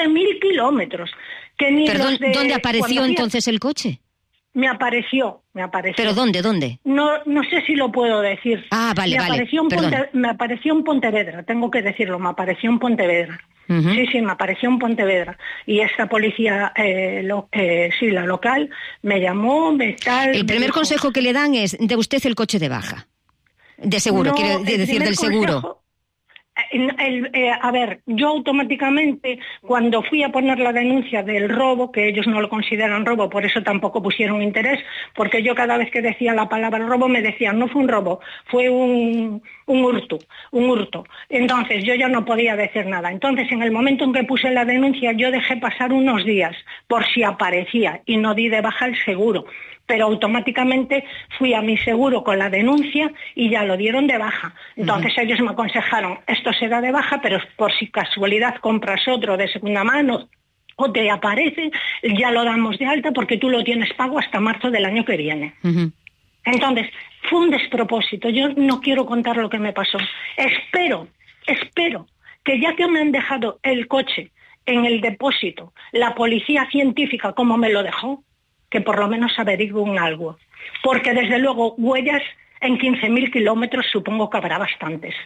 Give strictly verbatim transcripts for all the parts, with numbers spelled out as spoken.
quince mil kilómetros. Que ni Perdón, los de, ¿dónde apareció había, entonces el coche? Me apareció, me apareció. ¿Pero dónde, dónde? No, no sé si lo puedo decir. Ah, vale, me vale, apareció en perdón. Ponte, me apareció en Pontevedra, tengo que decirlo, me apareció en Pontevedra. Uh-huh. Sí, sí, me apareció en Pontevedra. Y esta policía, eh, lo, eh, sí, la local, me llamó, me tal... El primer dijo, consejo que le dan es, de usted el coche de baja. De seguro, no, quiere decir del seguro. Consejo, el, el, eh, a ver, yo automáticamente, cuando fui a poner la denuncia del robo, que ellos no lo consideran robo, por eso tampoco pusieron interés, porque yo cada vez que decía la palabra robo me decían, no fue un robo, fue un, un hurto, un hurto. Entonces yo ya no podía decir nada. Entonces en el momento en que puse la denuncia yo dejé pasar unos días, por si aparecía, y no di de baja el seguro. Pero automáticamente fui a mi seguro con la denuncia y ya lo dieron de baja. Entonces uh-huh. ellos me aconsejaron, esto se da de baja, pero por si casualidad compras otro de segunda mano o te aparece, ya lo damos de alta porque tú lo tienes pago hasta marzo del año que viene. Uh-huh. Entonces, fue un despropósito. Yo no quiero contar lo que me pasó. Espero, espero que ya que me han dejado el coche en el depósito, la policía científica como me lo dejó, que por lo menos averigüen algo. Porque desde luego huellas en quince mil kilómetros supongo que habrá bastantes.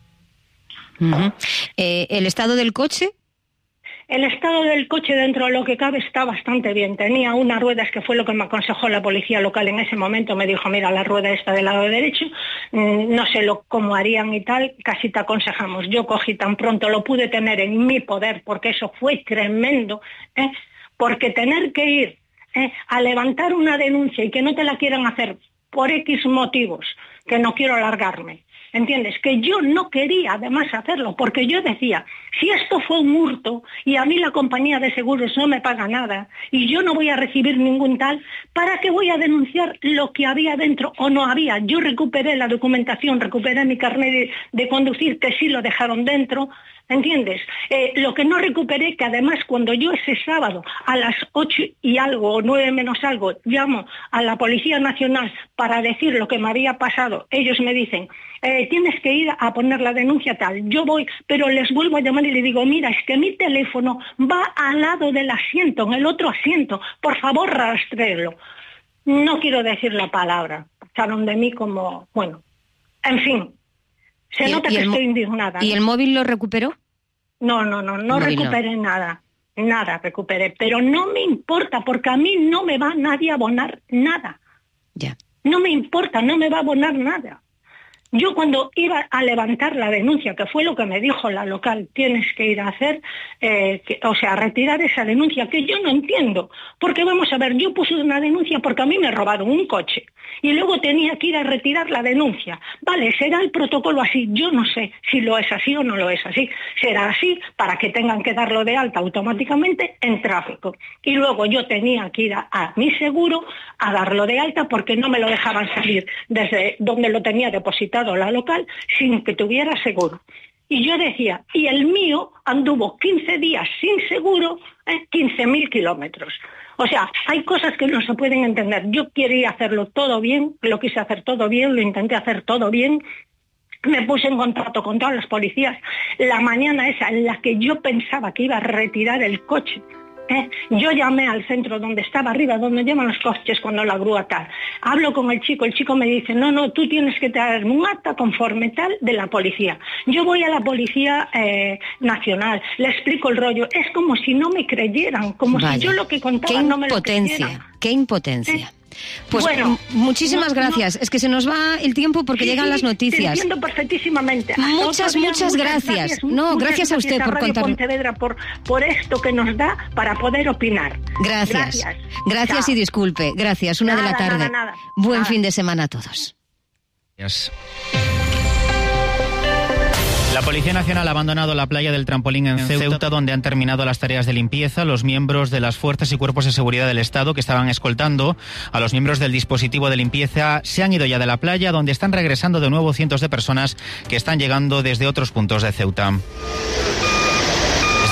Uh-huh. Eh, ¿El estado del coche? El estado del coche dentro de lo que cabe está bastante bien. Tenía unas ruedas que fue lo que me aconsejó la policía local en ese momento. Me dijo, mira, la rueda está del lado derecho, no sé lo, cómo harían y tal, casi te aconsejamos. Yo cogí tan pronto, lo pude tener en mi poder, porque eso fue tremendo, ¿eh? Porque tener que ir Eh, a levantar una denuncia y que no te la quieran hacer por X motivos, que no quiero alargarme, ¿entiendes? Que yo no quería además hacerlo, porque yo decía, si esto fue un hurto y a mí la compañía de seguros no me paga nada y yo no voy a recibir ningún tal, ¿para qué voy a denunciar lo que había dentro o no había? Yo recuperé la documentación, recuperé mi carnet de, de conducir, que sí lo dejaron dentro, ¿entiendes? Eh, lo que no recuperé, que además cuando yo ese sábado a las ocho y algo, o nueve menos algo, llamo a la Policía Nacional para decir lo que me había pasado, ellos me dicen, eh, tienes que ir a poner la denuncia tal, yo voy, pero les vuelvo a llamar y les digo, mira, es que mi teléfono va al lado del asiento, en el otro asiento, por favor rastréelo. No quiero decir la palabra, pasaron de mí como, bueno, en fin. Se nota que estoy indignada. ¿Y el móvil lo recuperó? No, no, no, no recuperé no. nada. Nada recuperé. Pero no me importa, porque a mí no me va nadie a abonar nada. Ya. No me importa, no me va a abonar nada. Yo cuando iba a levantar la denuncia, que fue lo que me dijo la local, tienes que ir a hacer, eh, que, o sea, retirar esa denuncia, que yo no entiendo. Porque vamos a ver, yo puse una denuncia porque a mí me robaron un coche y luego tenía que ir a retirar la denuncia. Vale, será el protocolo así, yo no sé si lo es así o no lo es así. Será así para que tengan que darlo de alta automáticamente en tráfico. Y luego yo tenía que ir a, a mi seguro a darlo de alta porque no me lo dejaban salir desde donde lo tenía depositado la local sin que tuviera seguro. Y yo decía, y el mío anduvo quince días sin seguro, eh, quince mil kilómetros. O sea, hay cosas que no se pueden entender. Yo quería hacerlo todo bien, lo quise hacer todo bien, lo intenté hacer todo bien. Me puse en contacto con todas las policías. La mañana esa en la que yo pensaba que iba a retirar el coche, ¿Eh? yo llamé al centro donde estaba arriba, donde llevan los coches cuando la grúa tal. Hablo con el chico, el chico me dice, no, no, tú tienes que traerme un acta conforme tal de la policía. Yo voy a la Policía eh, Nacional, le explico el rollo. Es como si no me creyeran, como Vaya. si yo lo que contaba no me lo creyera. Qué impotencia. ¿Eh? Pues bueno, muchísimas no, gracias. No, es que se nos va el tiempo porque sí, llegan sí, las noticias. Te entiendo perfectísimamente. Hasta muchas, día, muchas, muchas gracias. gracias. No, muchas gracias a usted gracias por a Radio contarnos. Pontevedra por, por esto que nos da para poder opinar. Gracias. Gracias, gracias y disculpe. Gracias. Una nada, de la tarde. Nada, nada. Buen nada. fin de semana a todos. Gracias. La Policía Nacional ha abandonado la playa del Trampolín en Ceuta, donde han terminado las tareas de limpieza. Los miembros de las fuerzas y cuerpos de seguridad del Estado que estaban escoltando a los miembros del dispositivo de limpieza se han ido ya de la playa, donde están regresando de nuevo cientos de personas que están llegando desde otros puntos de Ceuta. Este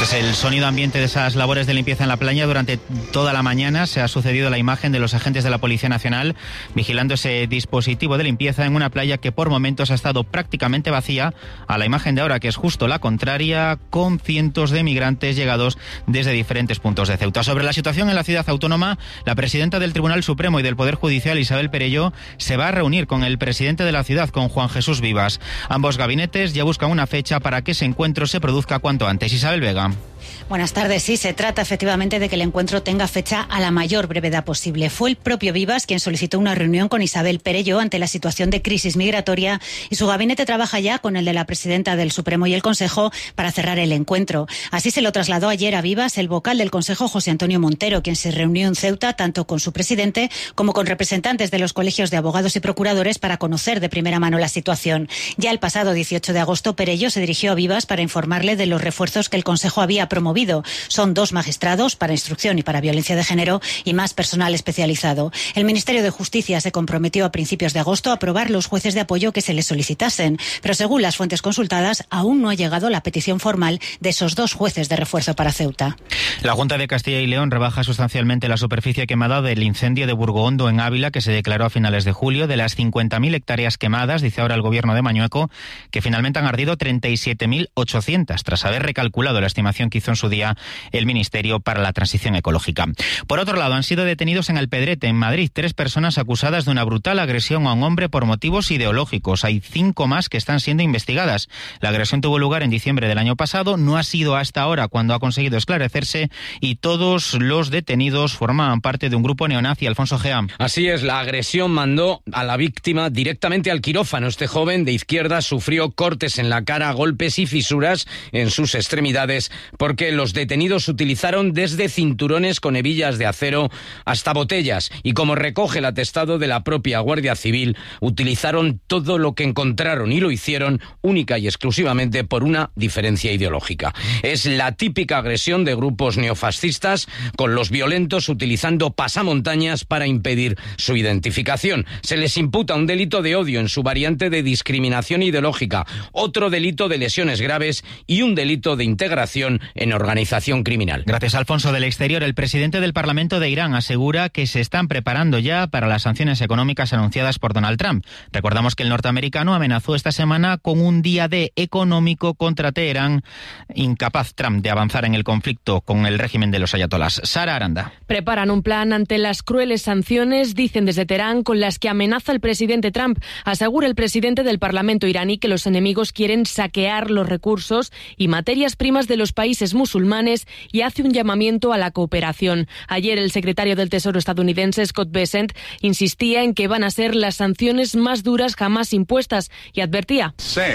Este es el sonido ambiente de esas labores de limpieza en la playa. Durante toda la mañana se ha sucedido la imagen de los agentes de la Policía Nacional vigilando ese dispositivo de limpieza en una playa que por momentos ha estado prácticamente vacía, a la imagen de ahora que es justo la contraria, con cientos de migrantes llegados desde diferentes puntos de Ceuta. Sobre la situación en la ciudad autónoma, la presidenta del Tribunal Supremo y del Poder Judicial, Isabel Perelló, se va a reunir con el presidente de la ciudad, con Juan Jesús Vivas. Ambos gabinetes ya buscan una fecha para que ese encuentro se produzca cuanto antes. Isabel Vega. Buenas tardes. Sí, se trata efectivamente de que el encuentro tenga fecha a la mayor brevedad posible. Fue el propio Vivas quien solicitó una reunión con Isabel Perelló ante la situación de crisis migratoria y su gabinete trabaja ya con el de la presidenta del Supremo y el Consejo para cerrar el encuentro. Así se lo trasladó ayer a Vivas el vocal del Consejo, José Antonio Montero, quien se reunió en Ceuta tanto con su presidente como con representantes de los colegios de abogados y procuradores para conocer de primera mano la situación. Ya el pasado dieciocho de agosto, Perelló se dirigió a Vivas para informarle de los refuerzos que el Consejo había promovido. Son dos magistrados para instrucción y para violencia de género y más personal especializado. El Ministerio de Justicia se comprometió a principios de agosto a aprobar los jueces de apoyo que se les solicitasen, pero según las fuentes consultadas, aún no ha llegado la petición formal de esos dos jueces de refuerzo para Ceuta. La Junta de Castilla y León rebaja sustancialmente la superficie quemada del incendio de Burgohondo en Ávila, que se declaró a finales de julio. De las cincuenta mil hectáreas quemadas, dice ahora el gobierno de Mañueco, que finalmente han ardido treinta y siete mil ochocientas, tras haber recalculado la estimación que hizo en su día el Ministerio para la Transición Ecológica. Por otro lado, han sido detenidos en Alpedrete, en Madrid, tres personas acusadas de una brutal agresión a un hombre por motivos ideológicos. Hay cinco más que están siendo investigadas. La agresión tuvo lugar en diciembre del año pasado, no ha sido hasta ahora cuando ha conseguido esclarecerse, y todos los detenidos formaban parte de un grupo neonazi. Alfonso Gea. Así es, la agresión mandó a la víctima directamente al quirófano. Este joven de izquierda sufrió cortes en la cara, golpes y fisuras en sus extremidades, porque los detenidos utilizaron desde cinturones con hebillas de acero hasta botellas, y como recoge el atestado de la propia Guardia Civil, utilizaron todo lo que encontraron y lo hicieron única y exclusivamente por una diferencia ideológica. Es la típica agresión de grupos neofascistas, con los violentos utilizando pasamontañas para impedir su identificación. Se les imputa un delito de odio en su variante de discriminación ideológica, otro delito de lesiones graves y un delito de integración en organización criminal. Gracias, Alfonso. Del exterior, el presidente del Parlamento de Irán asegura que se están preparando ya para las sanciones económicas anunciadas por Donald Trump. Recordamos que el norteamericano amenazó esta semana con un día D económico contra Teherán, incapaz Trump de avanzar en el conflicto con el régimen de los ayatolás. Sara Aranda. Preparan un plan ante las crueles sanciones, dicen desde Teherán, con las que amenaza el presidente Trump. Asegura el presidente del Parlamento iraní que los enemigos quieren saquear los recursos y materias primas de los países musulmanes y hace un llamamiento a la cooperación. Ayer el secretario del Tesoro estadounidense, Scott Bessent, insistía en que van a ser las sanciones más duras jamás impuestas y advertía: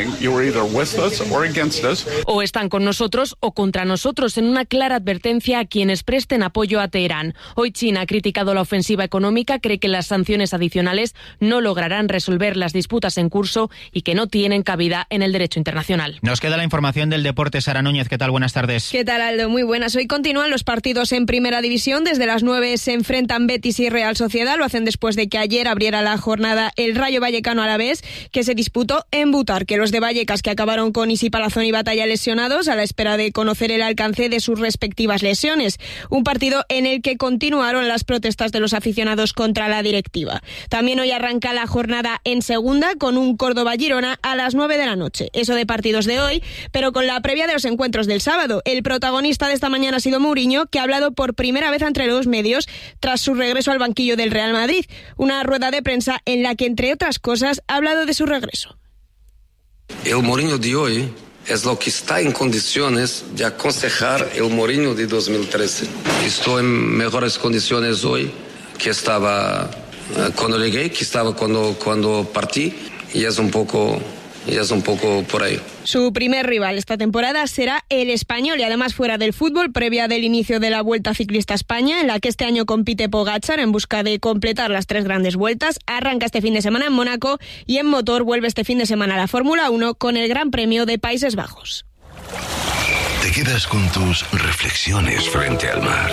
o están con nosotros o contra nosotros, en una clara advertencia a quienes presten apoyo a Teherán. Hoy China ha criticado la ofensiva económica, cree que las sanciones adicionales no lograrán resolver las disputas en curso y que no tienen cabida en el derecho internacional. Nos queda la información del deporte. Sara Núñez, ¿qué tal? Buenas tardes. ¿Qué tal, Aldo? Muy buenas. Hoy continúan los partidos en Primera División. Desde las nueve se enfrentan Betis y Real Sociedad. Lo hacen después de que ayer abriera la jornada el Rayo Vallecano Alavés, que se disputó en Butarque. Los de Vallecas, que acabaron con Isi Palazón y Batalla lesionados a la espera de conocer el alcance de sus respectivas lesiones. Un partido en el que continuaron las protestas de los aficionados contra la directiva. También hoy arranca la jornada en Segunda con un Córdoba-Girona a las nueve de la noche. Eso de partidos de hoy, pero con la previa de los encuentros del sábado. El protagonista de esta mañana ha sido Mourinho, que ha hablado por primera vez entre los medios tras su regreso al banquillo del Real Madrid. Una rueda de prensa en la que, entre otras cosas, ha hablado de su regreso. El Mourinho de hoy es lo que está en condiciones de aconsejar el Mourinho de dos mil trece. Estoy en mejores condiciones hoy que estaba cuando llegué, que estaba cuando, cuando partí, y es un poco... Y es un poco por ahí. Su primer rival esta temporada será el Español, y además fuera del fútbol, previa del inicio de la Vuelta Ciclista a España, en la que este año compite Pogačar en busca de completar las tres grandes vueltas. Arranca este fin de semana en Mónaco y en motor vuelve este fin de semana a la Fórmula uno con el Gran Premio de Países Bajos. Te quedas con tus reflexiones frente al mar,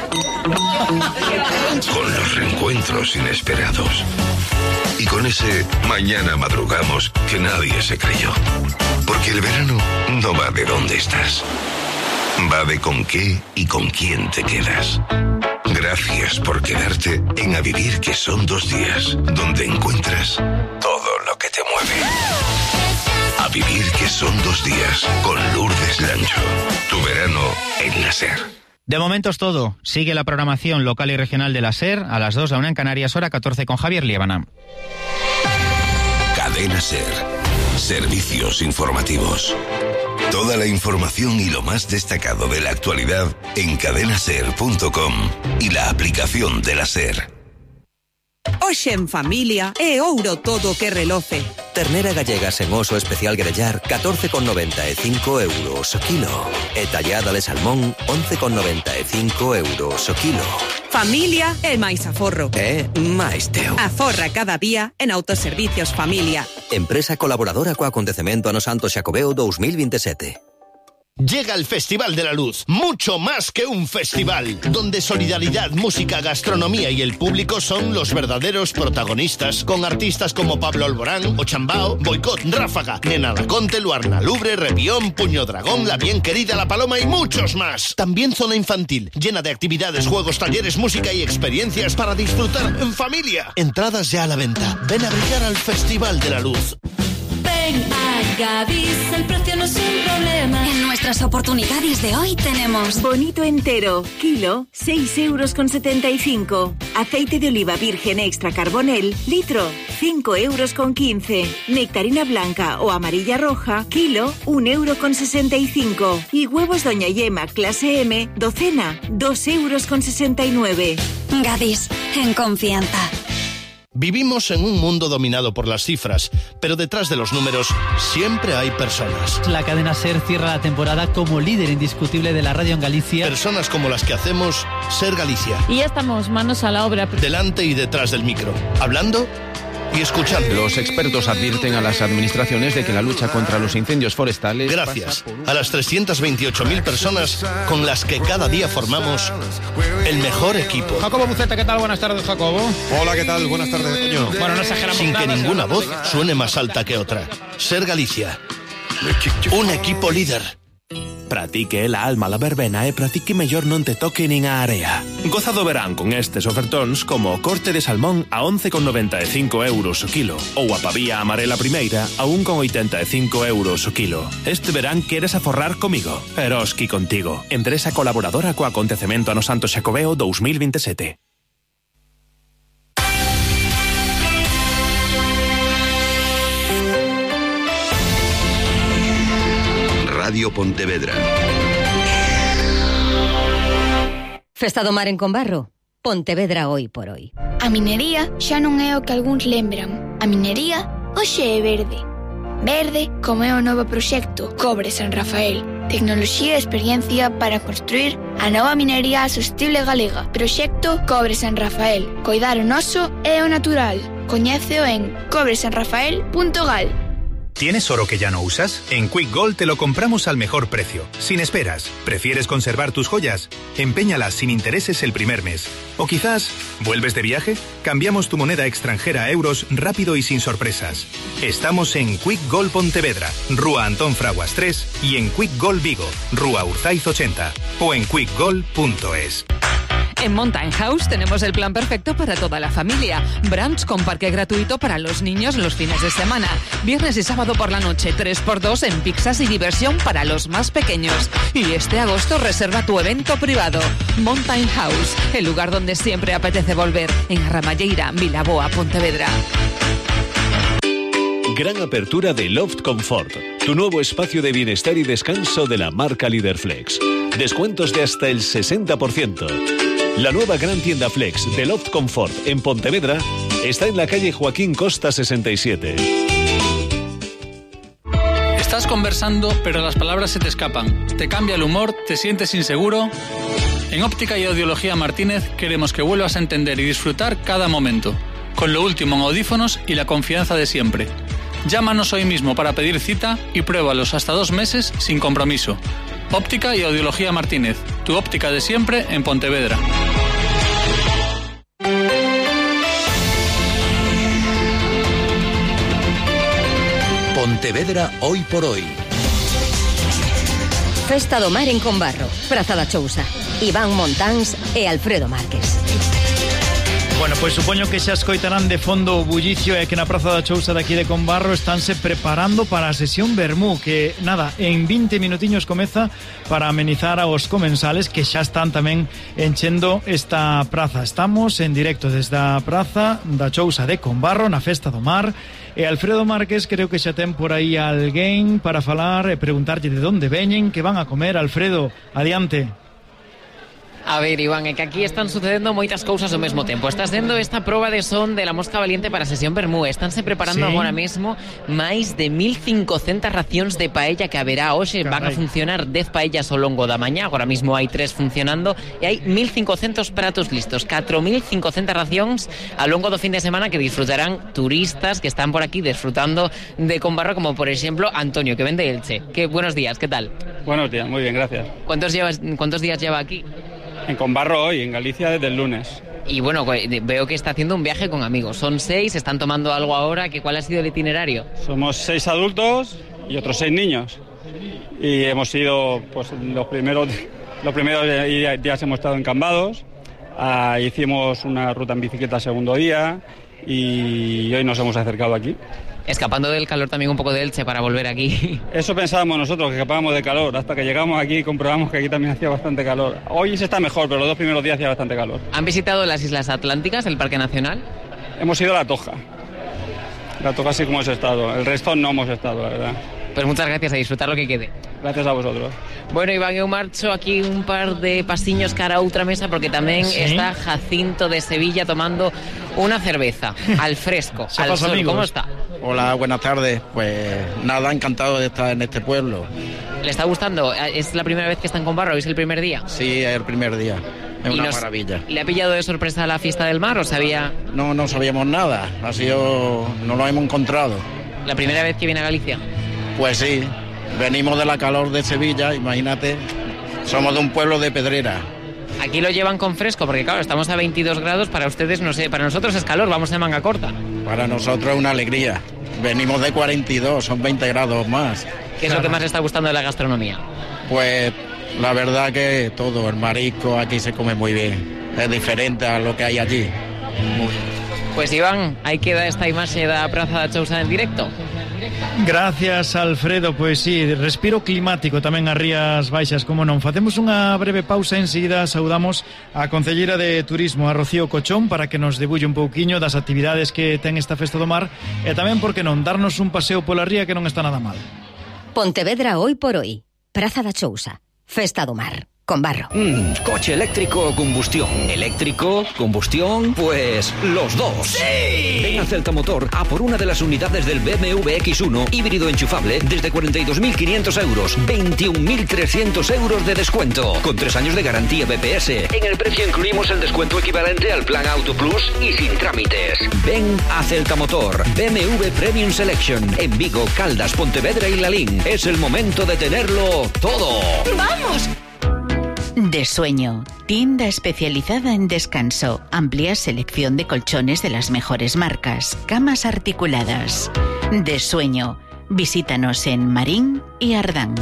con los reencuentros inesperados y con ese mañana madrugamos que nadie se creyó. Porque el verano no va de dónde estás, va de con qué y con quién te quedas. Gracias por quedarte en A Vivir, que son dos días, donde encuentras todo lo que te mueve. A Vivir, que son dos días, con Lourdes Lancho. Tu verano en la SER. De momento es todo. Sigue la programación local y regional de la SER a las dos, la una en Canarias, hora catorce, con Javier Liébana. Cadena SER. Servicios informativos. Toda la información y lo más destacado de la actualidad en cadena ser punto com y la aplicación de la SER. Hoxe en familia é ouro todo que reloce. Ternera gallega sen oso especial grellar, catorce con noventa e cinco euros o kilo. E tallada de salmón, once con noventa e cinco euros o kilo. Familia é máis aforro. É máis teu. Aforra cada día en Autoservicios Familia. Empresa colaboradora co acontecemento Ano Santo Xacobeo dos mil veintisiete. Llega el Festival de la Luz, mucho más que un festival, donde solidaridad, música, gastronomía y el público son los verdaderos protagonistas, con artistas como Pablo Alborán, Ochambao, Boicot, Ráfaga, Nena Laconte, Luarna Lubre, Revión, Puño Dragón, La Bien Querida, La Paloma y muchos más. También zona infantil, llena de actividades, juegos, talleres, música y experiencias para disfrutar en familia. Entradas ya a la venta. Ven a brillar al Festival de la Luz. Ven a Gadis, el precio no es un problema. En nuestras oportunidades de hoy tenemos bonito entero, kilo, seis euros con setenta y cinco. Aceite de oliva virgen extra carbonel, litro, cinco euros con quince. Nectarina blanca o amarilla roja, kilo, un euro con sesenta y cinco. Y huevos Doña Yema clase M, docena, dos euros con sesenta y nueve. Gadis, en confianza. Vivimos en un mundo dominado por las cifras, pero detrás de los números siempre hay personas. La cadena SER cierra la temporada como líder indiscutible de la radio en Galicia. Personas como las que hacemos SER Galicia. Y ya estamos manos a la obra. Delante y detrás del micro, hablando y escuchando. Los expertos advierten a las administraciones de que la lucha contra los incendios forestales... Gracias a las trescientas veintiocho mil personas con las que cada día formamos el mejor equipo. Jacobo Buceta, ¿qué tal? Buenas tardes, Jacobo. Hola, ¿qué tal? Buenas tardes, Toño. Bueno, no exageramos Sin nada, que ninguna voz suene más alta que otra. SER Galicia. Un equipo líder. Pratique la alma la verbena e pratique mellor non te toque nin a area. Goza do verán con estes ofertóns como o corte de salmón a once con noventa e cinco euros o kilo ou a pavía amarela primeira a un con oitenta e cinco euros o kilo. Este verán queres aforrar comigo. Eroski contigo. Empresa colaboradora co acontecemento Ano Santo Xacobeo dos mil veintisiete. Radio Pontevedra. Festa do mar en Combarro. Pontevedra hoy por hoy. A minería xa non é o que algúns lembran. A minería hoxe é verde. Verde como é o novo proxecto Cobre San Rafael. Tecnoloxía e experiencia para construir a nova minería sostible galega. Proxecto Cobre San Rafael. Coidar o noso e o natural. Coñéceo en cobre san rafael punto gal. ¿Tienes oro que ya no usas? En Quick Gold te lo compramos al mejor precio, sin esperas. ¿Prefieres conservar tus joyas? Empeñalas sin intereses el primer mes. O quizás, ¿vuelves de viaje? Cambiamos tu moneda extranjera a euros rápido y sin sorpresas. Estamos en Quick Gold Pontevedra, Rúa Antón Fraguas tres y en Quick Gold Vigo, Rúa Urzaiz ochenta o en quick gold punto es. En Mountain House tenemos el plan perfecto para toda la familia. Brunch con parque gratuito para los niños los fines de semana. Viernes y sábado por la noche, tres por dos en pizzas y diversión para los más pequeños. Y este agosto reserva tu evento privado. Mountain House, el lugar donde siempre apetece volver. En Ramalleira, Vilaboa, Pontevedra. Gran apertura de Loft Comfort, tu nuevo espacio de bienestar y descanso de la marca Líder Flex. Descuentos de hasta el sesenta por ciento. La nueva gran tienda Flex de Loft Comfort en Pontevedra está en la calle Joaquín Costa sesenta y siete. Estás conversando, pero las palabras se te escapan. Te cambia el humor, te sientes inseguro. En Óptica y Audiología Martínez queremos que vuelvas a entender y disfrutar cada momento, con lo último en audífonos y la confianza de siempre. Llámanos hoy mismo para pedir cita y pruébalos hasta dos meses sin compromiso. Óptica y Audiología Martínez, tu óptica de siempre en Pontevedra. Pontevedra hoy por hoy. Festa do Mar en Combarro, Praza da Chousa. Iván Montáns e Alfredo Márquez. Bueno, pois supoño que xa escoitarán de fondo o bullicio e que na Praza da Chousa daqui de Combarro estánse preparando para a sesión Vermú, que, nada, en vinte minutiños comeza para amenizar aos comensales que xa están tamén enchendo esta praza. Estamos en directo desde a Praza da Chousa de Combarro, na Festa do Mar, e Alfredo Márquez creo que xa ten por aí alguén para falar e preguntarlle de onde veñen, que van a comer. Alfredo, adiante. A ver, Iván, é que aquí están sucedendo moitas cousas ao mesmo tempo. Está sendo esta proba de son de la Mosca Valiente para a sesión Vermú. Estánse preparando sí. agora mesmo máis de mil cincocentas racións de paella que haberá hoxe. Carai. Van a funcionar dez paellas ao longo da mañá. Agora mesmo hai tres funcionando e hai mil cincocentos pratos listos. catro mil cincocentas racións ao longo do fin de semana que disfrutarán turistas que están por aquí disfrutando de Combarro, como por exemplo Antonio, que vende Elche. Que buenos días, ¿qué tal? Buenos días, muy bien, gracias. ¿Cuántos, llevas, ¿Cuántos días lleva aquí? En Combarro hoy, en Galicia desde el lunes. Y bueno, veo que está haciendo un viaje con amigos. Son seis, están tomando algo ahora. ¿Cuál ha sido el itinerario? Somos seis adultos y otros seis niños. Y hemos ido, pues los primeros, los primeros días hemos estado en Cambados. Ah, hicimos una ruta en bicicleta el segundo día y hoy nos hemos acercado aquí. Escapando del calor también un poco de Elche para volver aquí. Eso pensábamos nosotros, que escapábamos de calor. Hasta que llegamos aquí y comprobamos que aquí también hacía bastante calor. Hoy se está mejor, pero los dos primeros días hacía bastante calor. ¿Han visitado las Islas Atlánticas, el Parque Nacional? Hemos ido a La Toja. La Toja sí que hemos estado. El resto no hemos estado, la verdad. Pues muchas gracias, a disfrutar lo que quede. Gracias a vosotros. Bueno, Iván, eu marcho aquí un par de pasiños cara a outra mesa porque tamén ¿Sí? está Jacinto de Sevilla tomando una cerveza al fresco, al sol. Amigos. ¿Cómo está? Hola, buenas tardes. Pues nada, encantado de estar en este pueblo. ¿Le está gustando? ¿Es la primera vez que está en Combarro? ¿Es el primer día? Sí, es el primer día. Es una nos, maravilla. ¿Le ha pillado de sorpresa la fiesta del mar o sabía...? No, no sabíamos nada. Ha sido... no lo hemos encontrado. ¿La primera vez que viene a Galicia? Pues sí. Venimos de la calor de Sevilla, imagínate. Somos de un pueblo de Pedrera. Aquí lo llevan con fresco, porque claro, estamos a veintidós grados, para ustedes, no sé, para nosotros es calor, vamos de manga corta. Para nosotros es una alegría. Venimos de cuarenta y dos, son veinte grados más. ¿Qué es lo que más le está gustando de la gastronomía? Pues la verdad que todo, el marisco aquí se come muy bien. Es diferente a lo que hay allí. Muy bien. Pues Iván, aí queda esta imaxe da Praza da Chousa en directo. Gracias, Alfredo. Pois sí, respiro climático tamén as Rías Baixas, como non. Facemos unha breve pausa, enseguida saudamos a concelleira de Turismo, a Rocío Cochón, para que nos debulle un pouquiño das actividades que ten esta Festa do Mar e tamén, por que non, darnos un paseo pola ría que non está nada mal. Pontevedra hoy por hoy, Praza da Chousa, Festa do Mar. Combarro. Mm, ¿coche eléctrico o combustión? ¿Eléctrico? ¿Combustión? Pues los dos. ¡Sí! Ven a Celta Motor a por una de las unidades del B M W X uno híbrido enchufable desde cuarenta y dos mil quinientos euros, veintiún mil trescientos euros de descuento, con tres años de garantía B P S. En el precio incluimos el descuento equivalente al plan Auto Plus y sin trámites. Ven a Celta Motor, B M W Premium Selection, en Vigo, Caldas, Pontevedra y Lalín. Es el momento de tenerlo todo. ¡Vamos! De Sueño, tienda especializada en descanso, amplia selección de colchones de las mejores marcas, camas articuladas. De Sueño, visítanos en Marín y Ardán.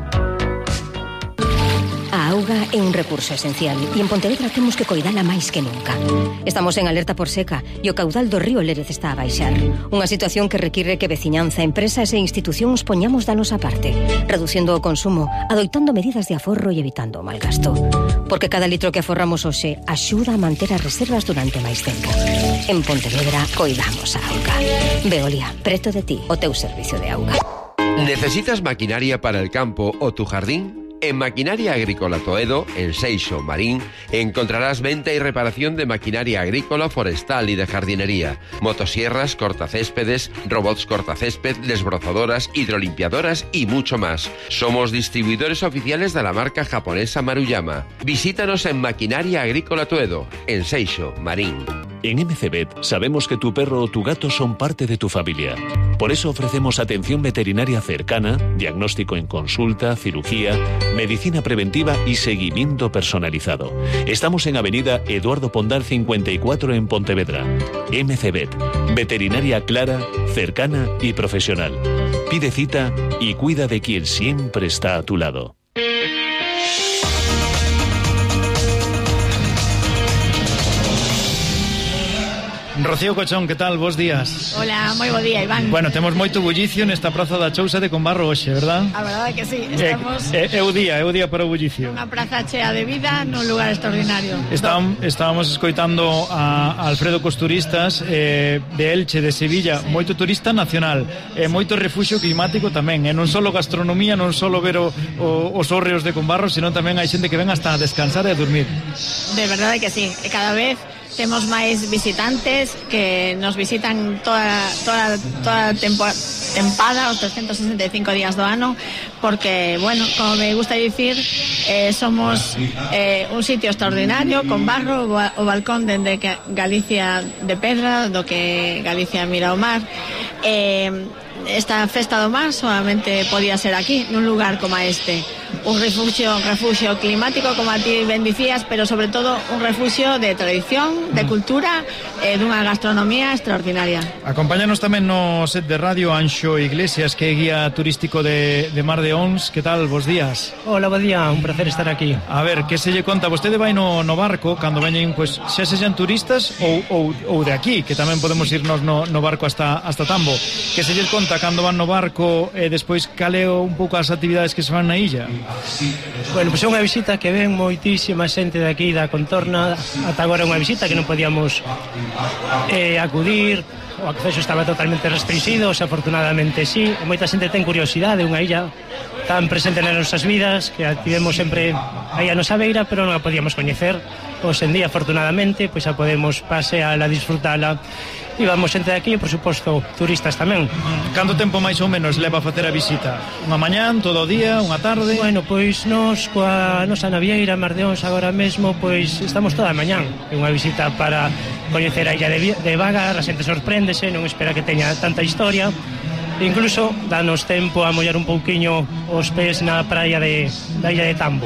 A auga é un recurso esencial e en Pontevedra temos que coidala máis que nunca. Estamos en alerta por seca e o caudal do río Lérez está a baixar. Unha situación que require que veciñanza, empresas e institucións poñamos da nosa parte, reducindo o consumo, adoitando medidas de aforro e evitando o malgasto. Porque cada litro que aforramos hoxe axuda a manter as reservas durante máis tempo. En Pontevedra coidamos a auga. Veolia, preto de ti, o teu servicio de auga. ¿Necesitas maquinaria para el campo o tu jardín? En Maquinaria Agrícola Toedo, en Seixo, Marín, encontrarás venta y reparación de maquinaria agrícola, forestal y de jardinería, motosierras, cortacéspedes, robots cortacésped, desbrozadoras, hidrolimpiadoras y mucho más. Somos distribuidores oficiales de la marca japonesa Maruyama. Visítanos en Maquinaria Agrícola Toedo, en Seixo, Marín. En M C B E T sabemos que tu perro o tu gato son parte de tu familia. Por eso ofrecemos atención veterinaria cercana, diagnóstico en consulta, cirugía, medicina preventiva y seguimiento personalizado. Estamos en Avenida Eduardo Pondal cincuenta y cuatro en Pontevedra. M C B E T, veterinaria clara, cercana y profesional. Pide cita y cuida de quien siempre está a tu lado. Rocío Cochón, que tal? Bos días. Hola, moi bo día, Iván. Bueno, temos moito bullicio nesta praza da Chousa de Combarro hoxe, verdad? A verdade é que sí, estamos... É, é o día, é o día para o bullicio. Unha praza chea de vida nun lugar extraordinario. Estábamos, estábamos escoitando a Alfredo Costuristas eh, de Elche, de Sevilla, moito turista nacional, e moito refuxio climático tamén, e non só gastronomía, non só ver o, o, os hórreos de Combarro, senón tamén hai xente que ven hasta a descansar e a dormir. De verdade que sí, e cada vez temos máis visitantes que nos visitan toda toda toda tempo, tempada, os trescentos sesenta e cinco días do ano, porque, bueno, como me gusta dicir, eh, somos eh, un sitio extraordinario, Combarro, o balcón dende Galicia de Pedra, do que Galicia mira ao mar. Eh, esta festa do mar solamente podía ser aquí, nun lugar como este. Un refugio, un refugio climático, como a ti ben dicías, pero sobre todo un refugio de tradición, de cultura e eh, dunha gastronomía extraordinaria. Acompáñanos tamén no set de radio Anxo Iglesias, que é guía turístico de, de Mar de Ons. Que tal? Bos días. Hola, bo día, un placer estar aquí. A ver, que se lle conta? Vostede vai no, no barco, cando veñen, pues, xa sexan turistas ou, ou, ou de aquí, que tamén podemos irnos no, no barco hasta, hasta Tambo. Que se lle conta cando van no barco e despois caleo un pouco as actividades que se van na illa? Bueno, pois é unha visita que ven moitísima xente de aquí da contorna. Ata agora é unha visita que non podíamos eh, acudir, o acceso estaba totalmente restringido, afortunadamente sí, e moita xente ten curiosidade, unha illa tan presente nas nosas vidas que a tivemos sempre aí a nosa beira, pero non a podíamos coñecer. Hoxe en día, afortunadamente, pois a podemos paseala, disfrutala. E vamos xente de aquí e, por suposto, turistas tamén. Canto tempo máis ou menos leva a facer a visita? Unha mañán, todo o día, unha tarde? Bueno, pois nos coa nosa navieira Mar de Ons agora mesmo, pois estamos toda a mañán. É unha visita para coñecer a illa de, de Vagar, a xente sorpréndese, non espera que teña tanta historia. Incluso danos tempo a mollar un pouquiño os pés na praia de, da illa de Tambo.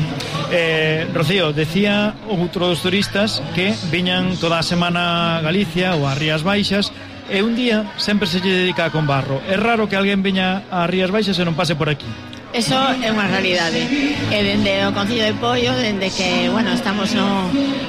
Eh, Rocío, decía outro dos turistas que viñan toda a semana a Galicia ou a Rías Baixas e un día sempre se lle dedica a Combarro. É raro que alguén veña a Rías Baixas e non pase por aquí. Eso é unha realidade. E dende o Concello de Poio, dende que, bueno, estamos no,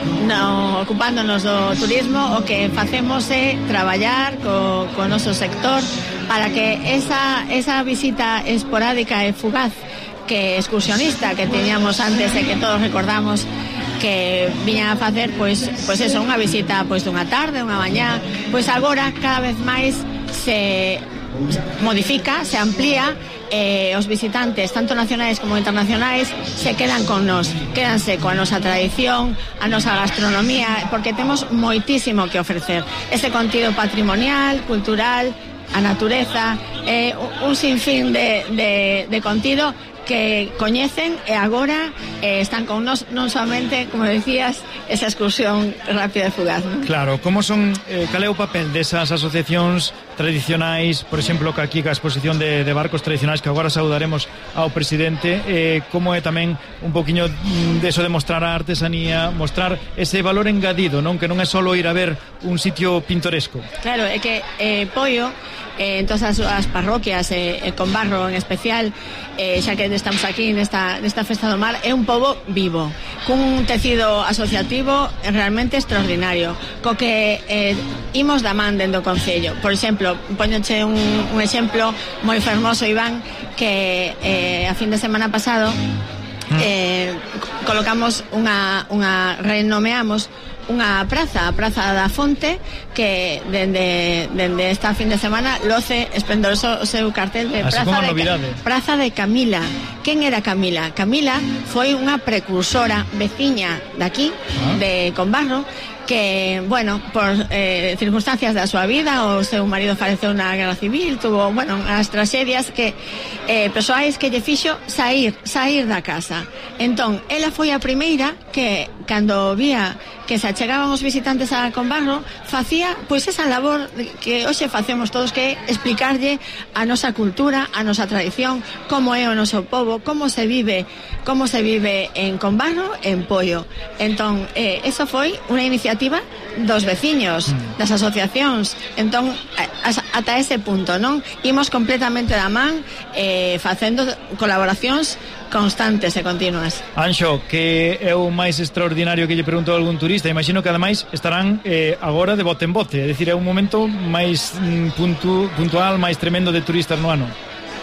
no ocupándonos do turismo, o que facemos é traballar co, co noso sector para que esa, esa visita esporádica e fugaz que excursionista que teníamos antes e que todos recordamos que viñan a facer, pois, pois eso, unha visita pois dunha tarde, unha mañá, pois agora cada vez máis se modifica, se amplía, eh, os visitantes tanto nacionais como internacionais se quedan con nos, quédanse coa nosa tradición, a nosa gastronomía, porque temos moitísimo que ofrecer, ese contido patrimonial, cultural, a natureza, eh, un sinfín de, de, de contido que coñecen e agora eh, están con nos, non somente, como decías, esa excursión rápida e fugaz, ¿no? Claro, como son, eh, cal é o papel desas asociacións tradicionais, por exemplo, que aquí a exposición de, de barcos tradicionais, que agora saudaremos ao presidente, eh, como é tamén un poquinho de eso de mostrar a artesanía, mostrar ese valor engadido, non? Que non é só ir a ver un sitio pintoresco. Claro, é que eh, Poio, eh, en todas as, as parroquias, eh, eh, Combarro en especial, eh, xa que estamos aquí nesta, nesta festa do mar, é un pobo vivo, cun tecido asociativo realmente extraordinario, co que eh, imos da man dentro do Concello. Por exemplo, poñoche un, un exemplo moi fermoso, Iván, que eh, a fin de semana pasado eh, colocamos unha, unha renomeamos unha praza, a Praza da Fonte, que dende, dende esta fin de semana loce esplendoroso o seu cartel de Praza de, Praza de Camila. Quen era Camila? Camila foi unha precursora veciña daqui, ah. de Combarro, que, bueno, por eh, circunstancias da súa vida, o seu marido faleceu na Guerra Civil, tuvo, bueno, as tragedias que eh, persoais que lle fixo sair, sair da casa. Entón, ela foi a primeira que, cando vía que se achegaban os visitantes a Combarro, facía, pois, esa labor que hoxe facemos todos, que é explicarlle a nosa cultura, a nosa tradición, como é o noso pobo, como se vive, como se vive en Combarro, en Poio. Entón, eh, eso foi unha iniciativa iniciativa dos veciños, das asociacións. Entón, ata ese punto, non? Imos completamente da man eh, facendo colaboracións constantes e continuas. Anxo, que é o máis extraordinario que lle preguntou a algún turista? Imagino que ademais estarán eh, agora de bote en bote, é dicir, é un momento máis mm, puntu, puntual, máis tremendo de turistas no ano.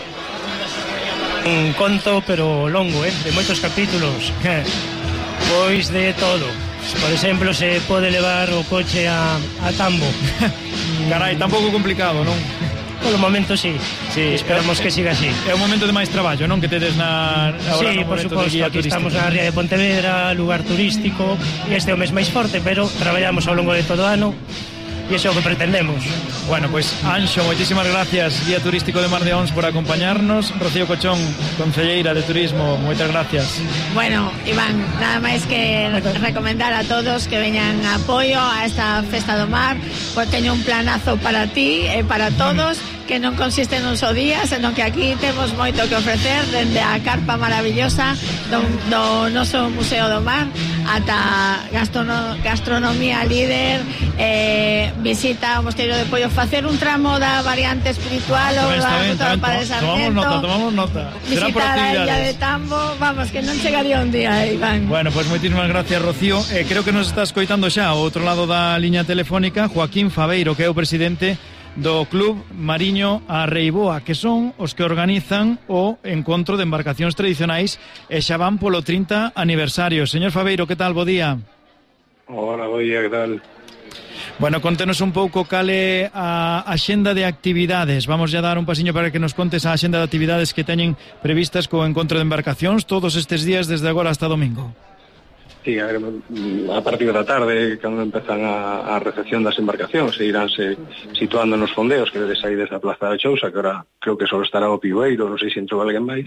Un conto, pero longo, eh? De moitos capítulos. Pois de todo. Por exemplo, se pode levar o coche a, a Tambo. Carai, tampouco complicado, non? Polo momento sí, sí, esperamos que siga así. É un momento de máis traballo, non? Que tedes na... Sí, por suposto, aquí estamos na ría de Pontevedra, lugar turístico, e este é o mes máis forte, pero traballamos ao longo de todo o ano, e iso é o que pretendemos. Bueno, pois pues, Anxo, moitísimas gracias, guía turístico de Mar de Ons, por acompañarnos. Rocío Cochón, concelleira de Turismo, moitas gracias. Bueno, Iván, nada máis que recomendar a todos que veñan a apoio a esta Festa do Mar, pois teño un planazo para ti e para todos, que non consiste nun só día, senón que aquí temos moito que ofrecer, dende a carpa maravillosa do, do noso Museo do Mar ata gastrono, gastronomía líder, eh, visita ao Mosteiro de Pollo, facer un tramo da variante espiritual ou da ruta do Padre Sarmiento. Tomamos nota, tomamos nota. Visitar a Illa de Tambo, vamos, que non chegaría un día, eh, Iván. Bueno, pois pues moitísimas gracias, Rocío. Eh, creo que nos está escoitando xa ao outro lado da liña telefónica Joaquín Faveiro, que é o presidente do Club Mariño a Reiboa, que son os que organizan o encontro de embarcacións tradicionais e xa van polo trinta aniversario. Señor Faveiro, que tal? Bo día. Hola, bo día, que tal? Bueno, contenos un pouco cale a axenda de actividades. Vamos ya a dar un pasiño para que nos contes a axenda de actividades que teñen previstas co encontro de embarcacións todos estes días desde agora hasta domingo. Sí, a, ver, a partir da tarde, cando empezan a, a recepción das embarcacións, e iránse situando nos fondeos, que debe sair desa Plaza da Chousa, que ahora creo que só estará o Piueiro, non sei se entrou alguén máis.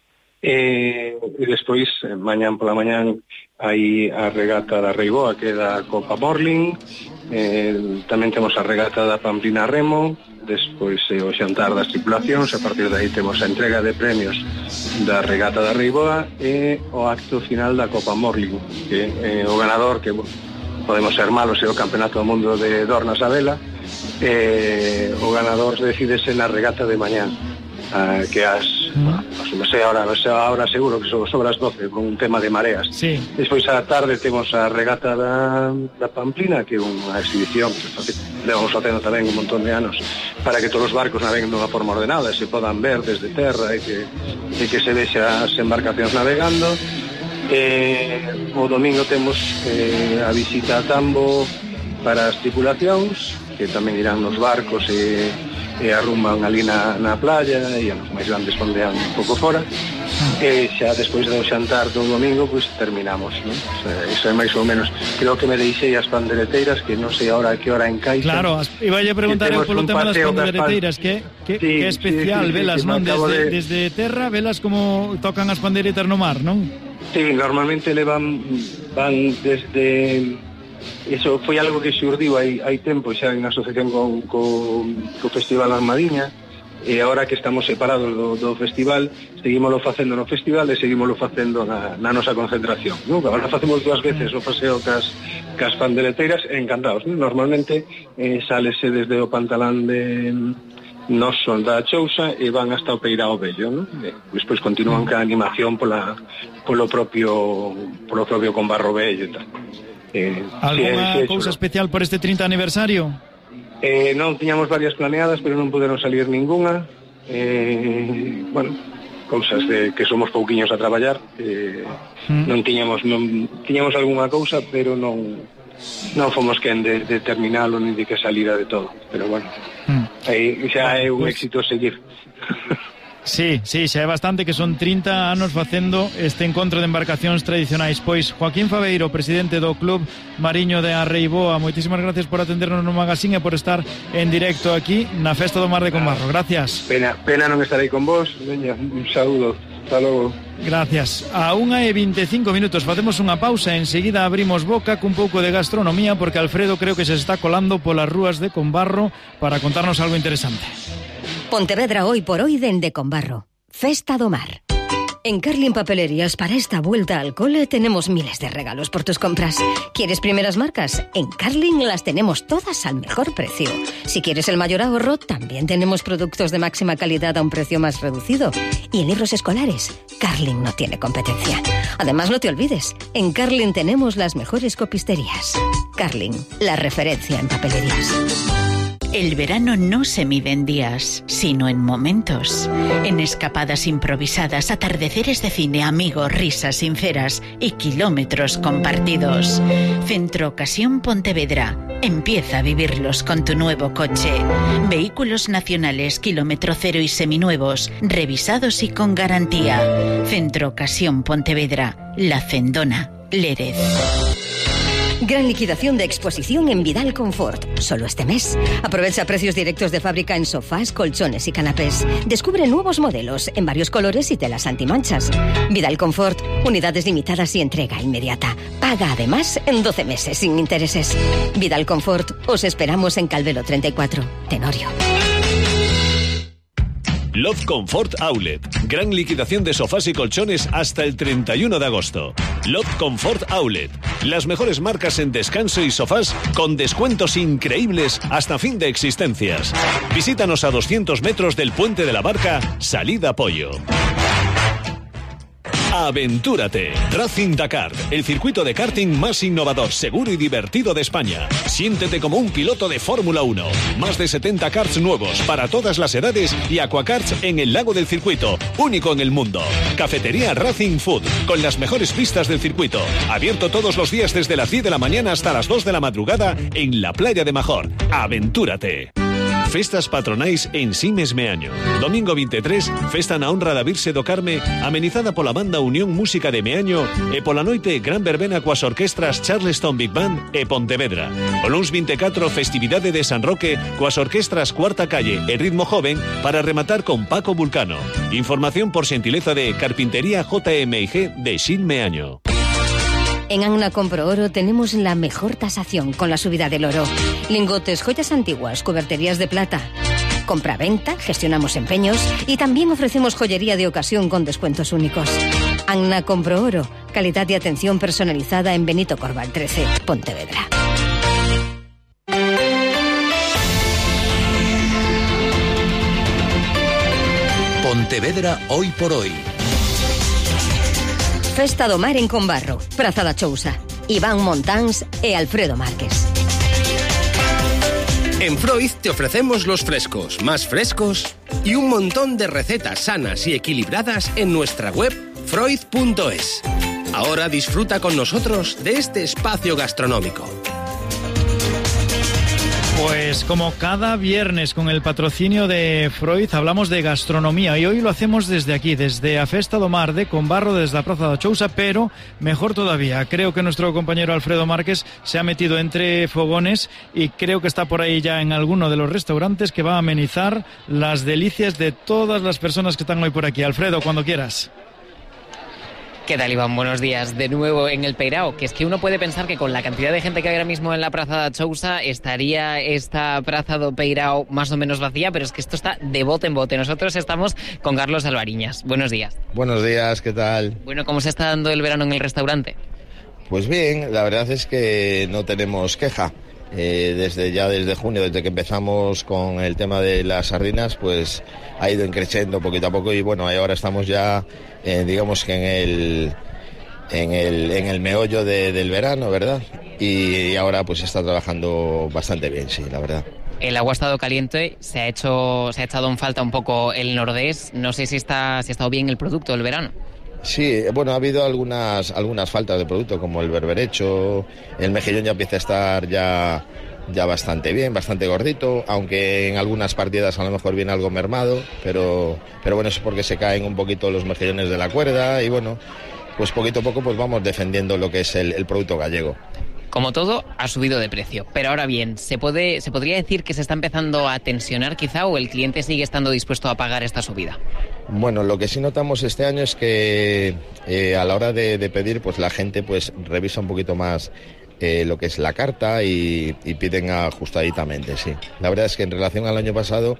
E, e despois, mañán pola mañán, hai a regata da Reiboa, que é da Copa Morling, eh, tamén temos a regata da Pamplina Remo, despois eh, o xantar das tripulacións, a partir de aí temos a entrega de premios da regata da Reiboa e o acto final da Copa Morling, que eh, o ganador, que bueno, podemos ser malos, é o Campeonato do Mundo de Dornas a Vela, eh, o ganador decídese na regata de mañán, uh, que as, bueno, non sei ahora, non sei ahora seguro que son sobre as doce, con un tema de mareas. Sí. Despois a tarde temos a regata da, da Pamplina, que é unha exhibición que levamos facendo tamén un montón de anos, para que todos os barcos naveguen dunha forma ordenada e se podan ver desde terra e que, e que se vexa as embarcacións navegando. Eh, o domingo temos eh, a visita a Tambo para as tripulacións, que tamén irán nos barcos e, e arrumban ali na, na playa, e os máis grandes fondean un pouco fora. E xa despois do xantar do domingo, pois pues, terminamos, non? O sea, iso é máis ou menos. Creo que me deixei as pandereteiras, que non sei ahora a que hora encaixa. Claro, iba a preguntar eu polo tema das pandereteiras, que, que, sí, que especial, sí, sí, velas, sí, non? Desde, de... desde terra, velas como tocan as panderetas no mar, non? Sí, normalmente levan, van desde... Eso foi algo que xurdiu hai, hai tempo xa en asociación con, con, co Festival Armadiña, e agora que estamos separados do, do festival, seguímoslo facendo no festival e seguímoslo facendo na, na nosa concentración, non? Agora facemos dúas veces o paseo cas, cas pandereteiras, encantados, non? Normalmente eh, sálese desde o Pantalán de Noso da Chousa e van hasta o Peirao Vello, non? E despois continúan ca animación pola, polo propio polo propio Combarro Vello e tal. Eh, Alguna sí, sí, cousa especial por este trinta aniversario? Eh, non tiñamos varias planeadas, pero non puderon salir ninguna. Eh, bueno, cousas de que somos pouquiños a traballar. Eh, mm. Non tiñamos non tiñamos algunha cousa, pero non non fomos quen de, de terminalo nin de que salira de todo. Pero bueno, mm. aí xa é un pues... éxito seguir. Sí, sí, xa é bastante, que son trinta anos facendo este encontro de embarcacións tradicionais. Pois Joaquín Faveiro, presidente do Club Mariño de Arreiboa, moitísimas gracias por atendernos no magazine e por estar en directo aquí na Festa do Mar de Combarro. Gracias. Pena, pena non estarei con vos. Veña, un saúdo. Hasta logo. Gracias. A unha e veinticinco minutos facemos unha pausa e enseguida abrimos boca cun pouco de gastronomía, porque Alfredo creo que se está colando polas rúas de Combarro para contarnos algo interesante. Pontevedra hoy por hoy dende Combarro. Festa do Mar. En Carlin Papelerías, para esta vuelta al cole, tenemos miles de regalos por tus compras. ¿Quieres primeras marcas? En Carlin las tenemos todas al mejor precio. Si quieres el mayor ahorro, también tenemos productos de máxima calidad a un precio más reducido. Y en libros escolares, Carlin no tiene competencia. Además, no te olvides, en Carlin tenemos las mejores copisterías. Carlin, la referencia en papelerías. El verano no se mide en días, sino en momentos. En escapadas improvisadas, atardeceres de cine, amigos, risas sinceras y kilómetros compartidos. Centro Ocasión Pontevedra. Empieza a vivirlos con tu nuevo coche. Vehículos nacionales, kilómetro cero y seminuevos, revisados y con garantía. Centro Ocasión Pontevedra. La Cendona, Lérez. Gran liquidación de exposición en Vidal Confort. Solo este mes. Aprovecha precios directos de fábrica en sofás, colchones y canapés. Descubre nuevos modelos en varios colores y telas antimanchas. Vidal Confort. Unidades limitadas y entrega inmediata. Paga además en doce meses sin intereses. Vidal Confort. Os esperamos en Calvelo treinta y cuatro. Tenorio. Love Comfort Outlet. Gran liquidación de sofás y colchones hasta el treinta y uno de agosto. Love Comfort Outlet. Las mejores marcas en descanso y sofás con descuentos increíbles hasta fin de existencias. Visítanos a doscientos metros del Puente de la Barca, salida Pollo. Aventúrate. Racing Dakar, el circuito de karting más innovador, seguro y divertido de España. Siéntete como un piloto de Fórmula uno. Más de setenta karts nuevos para todas las edades y aquakarts en el lago del circuito, único en el mundo. Cafetería Racing Food, con las mejores pistas del circuito. Abierto todos los días desde las diez de la mañana hasta las dos de la madrugada en la playa de Major. Aventúrate. Festas patronais en Simes Meaño. Domingo veintitrés, festa na honra da Virxe do Carme, amenizada pola banda Unión Música de Meaño e pola noite gran verbena coas orquestras Charleston Big Band e Pontevedra. O luns veinticuatro, festividade de San Roque coas orquestras Cuarta Calle e Ritmo Joven para rematar con Paco Vulcano. Información por xentileza de Carpintería J M I G de Xin Meaño. En Anna Compro Oro tenemos la mejor tasación con la subida del oro. Lingotes, joyas antiguas, cuberterías de plata. Compra-venta, gestionamos empeños y también ofrecemos joyería de ocasión con descuentos únicos. Anna Compro Oro, calidad y atención personalizada en Benito Corval trece, Pontevedra. Pontevedra hoy por hoy. Festa do Mar en Combarro, Praza da Chousa. Iván Montáns e Alfredo Márquez. En Freud te ofrecemos los frescos, más frescos y un montón de recetas sanas y equilibradas en nuestra web freud punto es. Ahora disfruta con nosotros de este espacio gastronómico. Pues como cada viernes con el patrocinio de Freud hablamos de gastronomía y hoy lo hacemos desde aquí, desde a Festa do Mar de Combarro, desde la Praza da Chousa, pero mejor todavía, creo que nuestro compañero Alfredo Márquez se ha metido entre fogones y creo que está por ahí ya en alguno de los restaurantes que va a amenizar las delicias de todas las personas que están hoy por aquí. Alfredo, cuando quieras. ¿Qué tal, Iván? Buenos días. De nuevo en el Peirao, que es que uno puede pensar que con la cantidad de gente que hay ahora mismo en la Praza da Chousa estaría esta Praza do Peirao más o menos vacía, pero es que esto está de bote en bote. Nosotros estamos con Carlos Alvariñas. Buenos días. Buenos días, ¿qué tal? Bueno, ¿cómo se está dando el verano en el restaurante? Pues bien, la verdad es que no tenemos queja. Eh, desde ya desde junio, desde que empezamos con el tema de las sardinas, pues ha ido creciendo poquito a poco y bueno, ahora estamos ya eh, digamos que en el en el en el meollo de, del verano, ¿verdad? Y, y ahora pues está trabajando bastante bien, sí, la verdad. El agua ha estado caliente, se ha hecho se ha echado en falta un poco el nordés. No sé si está si ha estado bien el producto del verano. Sí, bueno, ha habido algunas algunas faltas de producto, como el berberecho, el mejillón ya empieza a estar ya, ya bastante bien, bastante gordito, aunque en algunas partidas a lo mejor viene algo mermado, pero, pero bueno, es porque se caen un poquito los mejillones de la cuerda y bueno, pues poquito a poco pues vamos defendiendo lo que es el, el producto gallego. Como todo, ha subido de precio. Pero ahora bien, ¿se puede, ¿se podría decir que se está empezando a tensionar quizá o el cliente sigue estando dispuesto a pagar esta subida? Bueno, lo que sí notamos este año es que eh, a la hora de, de pedir, pues la gente pues revisa un poquito más eh, lo que es la carta y, y piden ajustaditamente, sí. La verdad es que en relación al año pasado,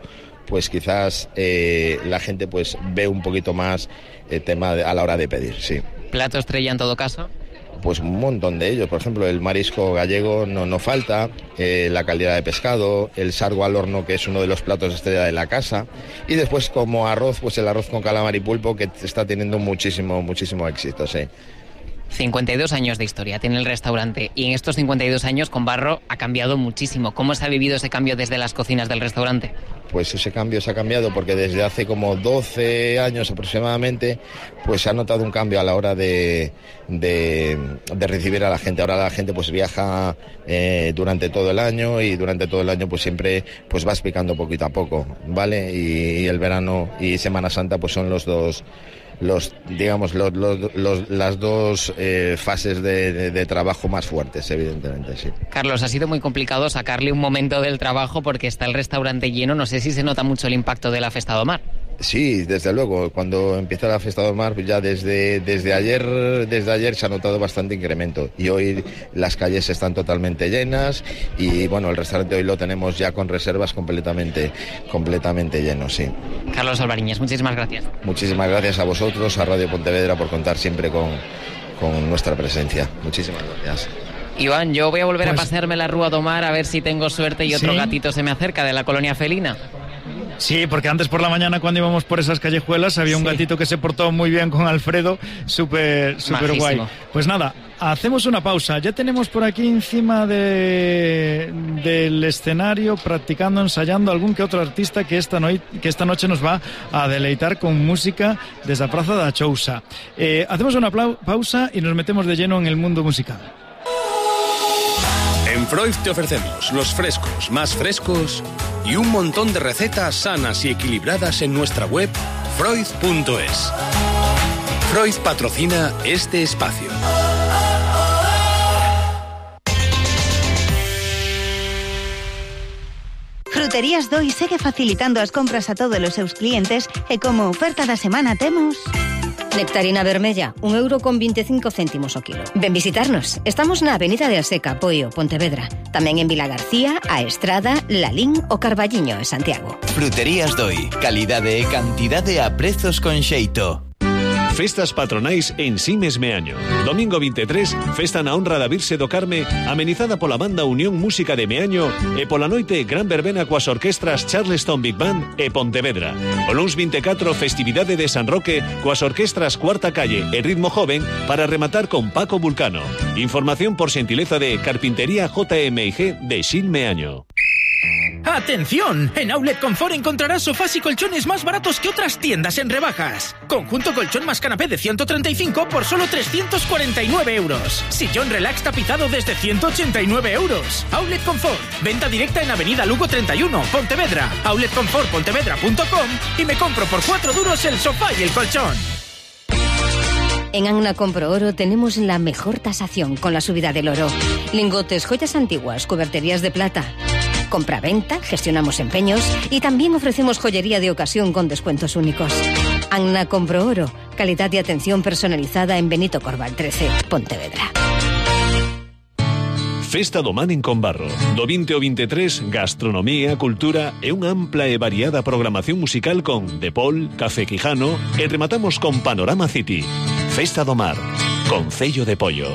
pues quizás eh, la gente pues ve un poquito más el tema de, a la hora de pedir, sí. ¿Plato estrella en todo caso? Pues un montón de ellos, por ejemplo el marisco gallego no, no falta, eh, la calidad de pescado, el sargo al horno, que es uno de los platos estrella de la casa, y después como arroz, pues el arroz con calamar y pulpo, que está teniendo muchísimo, muchísimo éxito, sí. cincuenta y dos años de historia tiene el restaurante, y en estos cincuenta y dos años Conbarro ha cambiado muchísimo. ¿Cómo se ha vivido ese cambio desde las cocinas del restaurante? Pues ese cambio se ha cambiado porque desde hace como doce años aproximadamente pues se ha notado un cambio a la hora de, de, de recibir a la gente. Ahora la gente pues viaja eh, durante todo el año, y durante todo el año pues siempre pues vas picando poquito a poco, ¿vale? Y, y el verano y Semana Santa pues son los dos los digamos los, los, los, las dos eh, fases de, de, de trabajo más fuertes, evidentemente, sí. Carlos, ha sido muy complicado sacarle un momento del trabajo porque está el restaurante lleno. No sé si se nota mucho el impacto de la Festa do Mar. Sí, desde luego, cuando empieza la Festa do Mar, ya desde, desde ayer desde ayer se ha notado bastante incremento, y hoy las calles están totalmente llenas, y bueno, el restaurante hoy lo tenemos ya con reservas completamente completamente lleno, sí. Carlos Alvariñas, muchísimas gracias. Muchísimas gracias a vosotros, a Radio Pontevedra, por contar siempre con, con nuestra presencia. Muchísimas gracias. Iván, yo voy a volver pues, a pasearme la Rúa do Mar a ver si tengo suerte y otro ¿sí? gatito se me acerca de la colonia felina. Sí, porque antes por la mañana cuando íbamos por esas callejuelas había un sí. gatito que se portó muy bien con Alfredo, súper súper guay. Pues nada, hacemos una pausa. Ya tenemos por aquí encima de, del escenario, practicando, ensayando algún que otro artista que esta, no, que esta noche nos va a deleitar con música desde la Praza da Chousa. Eh, hacemos una pausa y nos metemos de lleno en el mundo musical. En Freud te ofrecemos los frescos más frescos y un montón de recetas sanas y equilibradas en nuestra web freud punto es. Freud patrocina este espacio. Fruterías Doi segue facilitando as compras a todos os seus clientes, e como oferta da semana temos... Nectarina vermella, un euro con veinticinco céntimos o kilo. Ven visitarnos. Estamos na Avenida de Aseca, Poio, Pontevedra. Tamén en Vila García, A Estrada, Lalín o Carballiño, en Santiago. Fruterías Doi. Calidade e cantidade a prezos con xeito. Festas patronais en Simes Meaño. Domingo veintitrés, festa na honra da Virxe do Carme, amenizada pola banda Unión Música de Meaño, e pola noite gran verbena coas orquestras Charleston Big Band e Pontevedra. O luns veinticuatro, festividade de San Roque coas orquestras Cuarta Calle e Ritmo Joven, para rematar con Paco Vulcano. Información por xentileza de Carpintería J M G de Xil Meaño. ¡Atención! En Outlet Confort encontrarás sofás y colchones más baratos que otras tiendas en rebajas. Conjunto colchón más canapé de ciento treinta y cinco por solo trescientos cuarenta y nueve euros. Sillón relax tapizado desde ciento ochenta y nueve euros. Outlet Confort. Venta directa en Avenida Lugo treinta y uno, Pontevedra. outlet confort pontevedra punto com y me compro por cuatro duros el sofá y el colchón. En Agna Compro Oro tenemos la mejor tasación con la subida del oro. Lingotes, joyas antiguas, cuberterías de plata. Compra-venta, gestionamos empeños y también ofrecemos joyería de ocasión con descuentos únicos. Agna Compro Oro, calidad y atención personalizada en Benito Corval trece, Pontevedra. Festa do Man en Conbarro. Do vinte ao veintitrés, gastronomía, cultura e unha ampla e variada programación musical con De Paul, Café Quijano e rematamos con Panorama City. Festa do Mar, Concello de Pollo.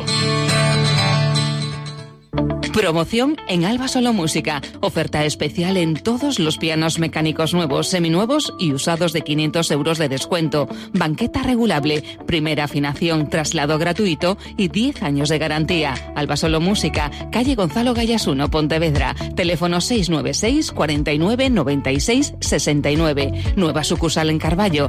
Promoción en Alba Solo Música. Oferta especial en todos los pianos mecánicos nuevos, seminuevos y usados de quinientos euros de descuento. Banqueta regulable, primera afinación, traslado gratuito y diez años de garantía. Alba Solo Música, calle Gonzalo Gallas uno, Pontevedra. Teléfono seis nueve seis, cuarenta y nueve, noventa y seis, sesenta y nueve. Nueva sucursal en Carballo.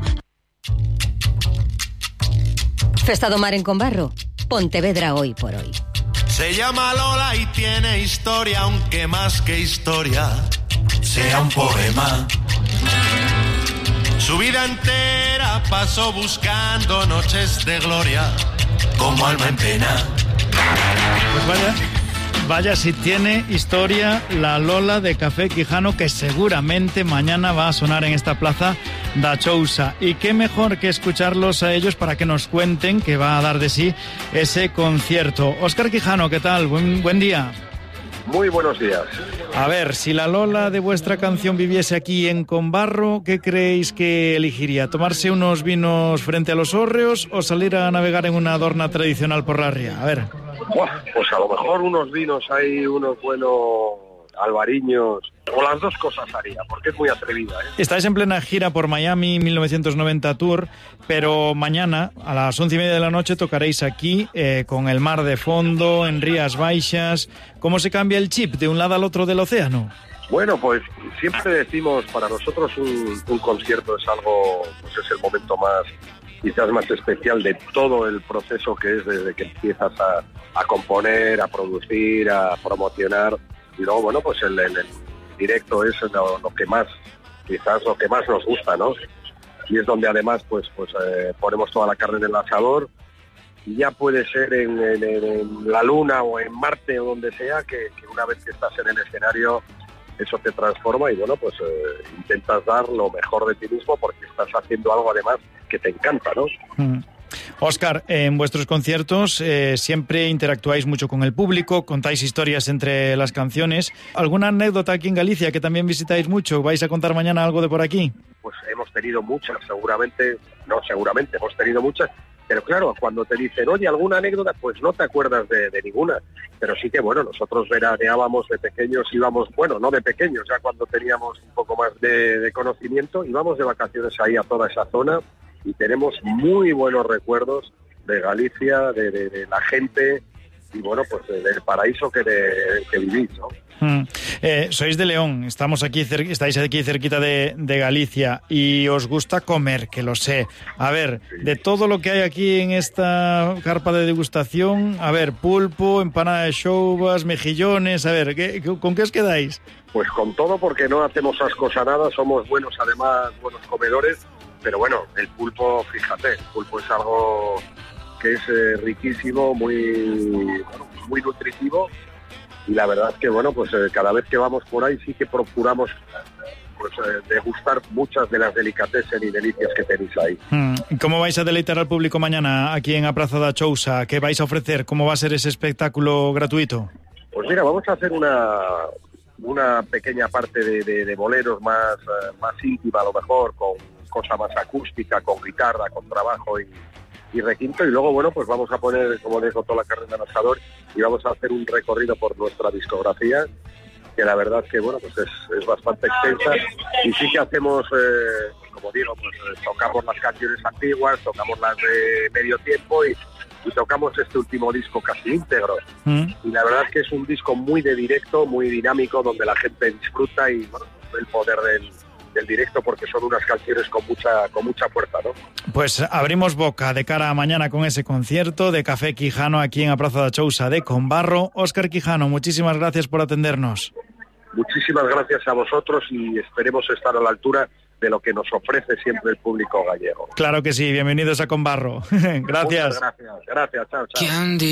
Festa do Mar en Conbarro. Pontevedra hoy por hoy. Se llama Lola y tiene historia, aunque más que historia sea un poema. Su vida entera pasó buscando noches de gloria, como alma en pena. Pues vaya, vaya si tiene historia la Lola de Café Quijano, que seguramente mañana va a sonar en esta plaza da Chousa. Y qué mejor que escucharlos a ellos para que nos cuenten que va a dar de sí ese concierto. Óscar Quijano, ¿qué tal? Buen, buen día. Muy buenos días. A ver, si la Lola de vuestra canción viviese aquí en Combarro, ¿qué creéis que elegiría? ¿Tomarse unos vinos frente a los hórreos o salir a navegar en una adorna tradicional por la ría? A ver. Buah, pues a lo mejor unos vinos hay, unos buenos albariños, o las dos cosas haría, porque es muy atrevida, ¿eh? Estáis en plena gira por Miami mil novecientos noventa Tour, pero mañana a las once y media de la noche tocaréis aquí, eh, con el mar de fondo, en Rías Baixas. ¿Cómo se cambia el chip de un lado al otro del océano? Bueno, pues siempre decimos, para nosotros un, un concierto es algo, pues es el momento más, quizás más especial de todo el proceso que es desde que empiezas a, a componer, a producir, a promocionar. Y luego, bueno, pues el, el, el directo es lo, lo que más, quizás lo que más nos gusta, ¿no? Y es donde además, pues pues eh, ponemos toda la carne en el asador, y ya puede ser en, en, en la Luna o en Marte o donde sea, que, que una vez que estás en el escenario, eso te transforma y, bueno, pues eh, intentas dar lo mejor de ti mismo porque estás haciendo algo además que te encanta, ¿no? Mm. Óscar, en vuestros conciertos eh, siempre interactuáis mucho con el público, contáis historias entre las canciones. ¿Alguna anécdota aquí en Galicia que también visitáis mucho? ¿Vais a contar mañana algo de por aquí? Pues hemos tenido muchas, seguramente, no seguramente, hemos tenido muchas, pero claro, cuando te dicen, oye, ¿alguna anécdota? Pues no te acuerdas de, de ninguna, pero sí que, bueno, nosotros veraneábamos de pequeños, íbamos, bueno, no de pequeños, ya cuando teníamos un poco más de, de conocimiento, íbamos de vacaciones ahí a toda esa zona, y tenemos muy buenos recuerdos de Galicia, de, de, de la gente y, bueno, pues de, del paraíso que, de, que vivís, ¿no? Mm. Eh, sois de León, estamos aquí, estáis aquí cerquita de, de Galicia y os gusta comer, que lo sé. A ver, sí. De todo lo que hay aquí en esta carpa de degustación, a ver, pulpo, empanada de chouvas, mejillones, a ver, ¿qué, ¿con qué os quedáis? Pues con todo, porque no hacemos ascos a nada, somos buenos, además, buenos comedores. Pero bueno, el pulpo, fíjate, el pulpo es algo que es eh, riquísimo, muy, muy nutritivo, y la verdad es que, bueno, pues eh, cada vez que vamos por ahí sí que procuramos pues eh, degustar muchas de las delicatessen y delicias que tenéis ahí. Mm. ¿Cómo vais a deleitar al público mañana aquí en a Praza da Chousa? ¿Qué vais a ofrecer? ¿Cómo va a ser ese espectáculo gratuito? Pues mira, vamos a hacer una... una pequeña parte de, de, de boleros más, uh, más íntima, a lo mejor, con cosa más acústica, con guitarra, con trabajo y, y requinto, y luego, bueno, pues vamos a poner, como digo, toda la carne en el asador y vamos a hacer un recorrido por nuestra discografía, que la verdad que, bueno, pues es, es bastante extensa, y sí que hacemos, eh, como digo, pues eh, tocamos las canciones antiguas, tocamos las de medio tiempo y y tocamos este último disco casi íntegro. Mm. Y la verdad es que es un disco muy de directo, muy dinámico, donde la gente disfruta y, bueno, el poder del, del directo, porque son unas canciones con mucha con mucha fuerza, ¿no? Pues abrimos boca de cara a mañana con ese concierto de Café Quijano aquí en a Praza da Chousa de Combarro. Óscar Quijano, muchísimas gracias por atendernos. Muchísimas gracias a vosotros y esperemos estar a la altura de lo que nos ofrece siempre el público gallego. Claro que sí, bienvenidos a Combarro. Gracias. Muchas gracias, gracias, chao, chao.